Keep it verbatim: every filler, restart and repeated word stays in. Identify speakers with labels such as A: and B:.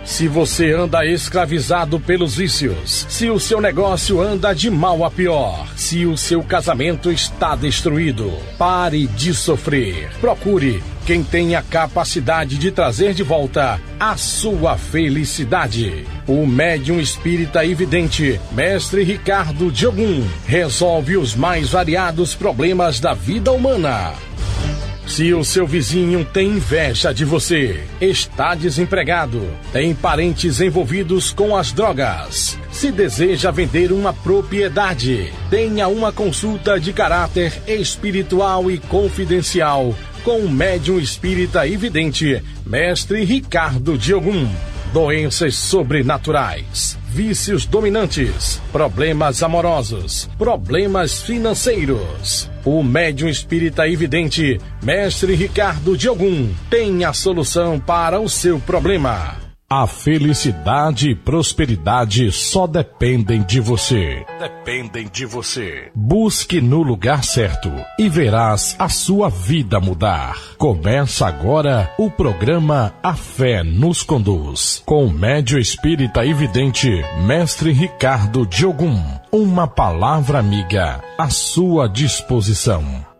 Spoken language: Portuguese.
A: Se você anda escravizado pelos vícios, se o seu negócio anda de mal a pior, se o seu casamento está destruído, pare de sofrer. Procure quem tem a capacidade de trazer de volta a sua felicidade. O médium espírita e vidente, Mestre Ricardo de Ogum, resolve os mais variados problemas da vida humana. Se o seu vizinho tem inveja de você, está desempregado, tem parentes envolvidos com as drogas, se deseja vender uma propriedade, tenha uma consulta de caráter espiritual e confidencial com o médium espírita e vidente, Mestre Ricardo de Ogum. Doenças sobrenaturais, vícios dominantes, problemas amorosos, problemas financeiros. O médium espírita e vidente, Mestre Ricardo de Ogum, tem a solução para o seu problema. A felicidade e prosperidade só dependem de você. Dependem de você. Busque no lugar certo e verás a sua vida mudar. Começa agora o programa A Fé nos Conduz, com o médium espírita e vidente, Mestre Ricardo de Ogum. Uma palavra amiga à sua disposição.